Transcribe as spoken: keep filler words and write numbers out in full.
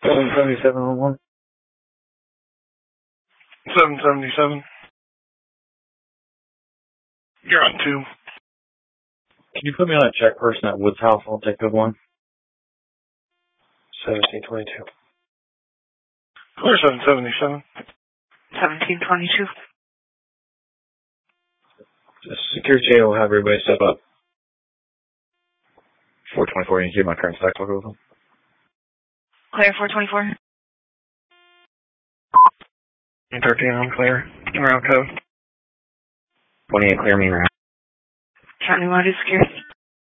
seven seventy-seven on one. seven seventy-seven. You're on two. Can you put me on a check person at Woods House? I'll take good one. seventeen twenty-two. Clear seven seventy-seven. seventeen twenty-two. Security will have everybody step up. four twenty-four, you can keep my current stack logo with them. Clear four twenty-four. thirteen, I'm clear. Around code. twenty-eight, clear me round. County wide is secure.